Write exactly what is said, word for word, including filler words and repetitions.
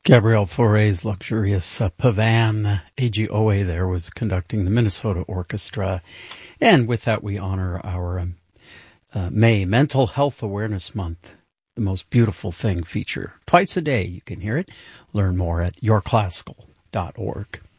Gabrielle Fauré's luxurious uh, Pavan A G O A there was conducting the Minnesota Orchestra. And with that, we honor our um, uh, May Mental Health Awareness Month, the Most Beautiful Thing feature. Twice a day you can hear it. Learn more at your classical dot org.